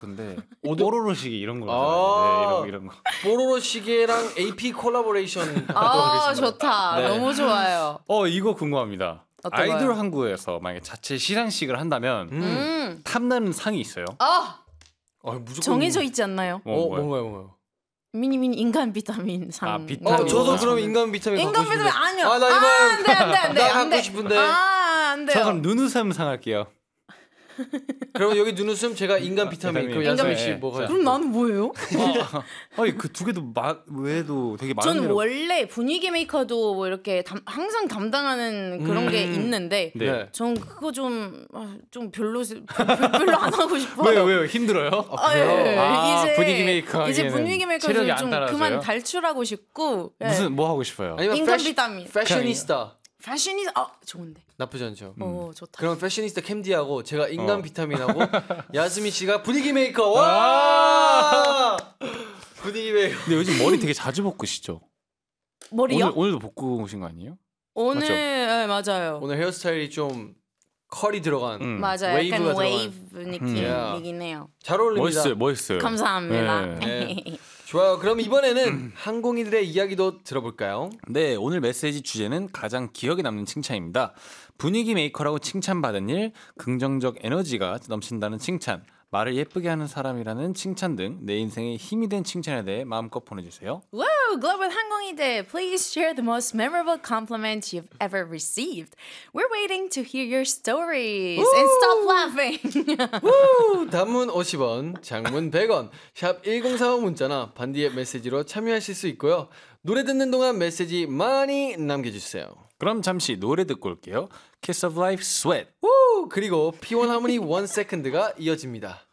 근데 뽀로로 시계 이런 거 네, 이런 거. 뽀로로 시계랑 AP 콜라보레이션 아 좋다. 네. 너무 좋아요. 이거 궁금합니다. 어떤 거요? 아이돌 항구에서 만약에 자체 시상식을 한다면 탐나는 상이 있어요? 무조건 정해져 있지 않나요? 뭔가요? 미니미니 인간 비타민 상. 아, 비타민. 저도 그럼 인간 비타민 인간 갖고 비타민 싶은데. 아니요. 아, 나 이거 안돼 나 갖고 싶은데. 안 돼요. 저 그럼 눈웃음 상 할게요. 그러면 여기 눈웃음 제가 인간 비타민. 그럼 야스민 씨 뭐 가요? 그럼 나는 뭐예요? 아니 그 두 개도 외에도 되게 많은. 저는 데로... 원래 분위기 메이커도 뭐 이렇게 항상 담당하는 그런 게 있는데, 네. 전 그거 좀 별로 안 하고 싶어요. 왜요? 힘들어요? 이제 분위기 메이커 이제 하기에는 분위기 메이커 체력이 안 좀 따라서요? 그만 탈출하고 싶고. 무슨 뭐 하고 싶어요? 아니면 인간 비타민. 패셔니스타. 패셔니스타 좋은데. 나쁘지 않죠. 좋다. 그럼 패셔니스타 캠디하고 제가 인간 비타민하고 야스민 씨가 분위기 메이커. 와! 분위기 메이커. 근데 요즘 머리 되게 자주 볶으시죠? 머리요? 오늘도 볶으신 거 아니에요? 오늘 맞죠? 네, 맞아요. 오늘 헤어스타일이 좀 컬이 들어간. 맞아요. 웨이브가 약간 들어간. 웨이브 느낌이긴 해요. 잘 어울립니다. 멋있어요. 감사합니다. 네. 좋아요. 그럼 이번에는 항공인들의 이야기도 들어볼까요? 네, 오늘 메시지 주제는 가장 기억에 남는 칭찬입니다. 분위기 메이커라고 칭찬받은 일, 긍정적 에너지가 넘친다는 칭찬, 말을 예쁘게 하는 사람이라는 칭찬 등 내 인생에 힘이 된 칭찬에 대해 마음껏 보내주세요. Woo! Global 항공이들, please share the most memorable compliment you've ever received. We're waiting to hear your stories. And stop laughing. 단문 50원, 장문 100원, 샵 1045 문자나 반디의 메시지로 참여하실 수 있고요. 노래 듣는 동안 메시지 많이 남겨주세요. 그럼 잠시 노래 듣고 올게요. Kiss of Life, Sweat. 그리고 P1 하모니 1 second가 이어집니다.